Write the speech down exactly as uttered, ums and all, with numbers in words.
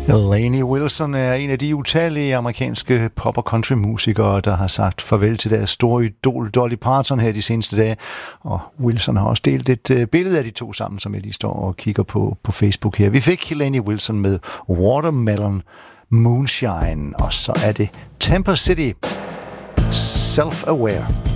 Lainey Wilson er en af de utallige amerikanske pop- og countrymusikere, der har sagt farvel til deres store idol Dolly Parton her de seneste dage. Og Wilson har også delt et uh, billede af de to sammen, som jeg lige står og kigger på på Facebook her. Vi fik Lainey Wilson med Watermelon Moonshine, og så er det Temper City, Self-Aware.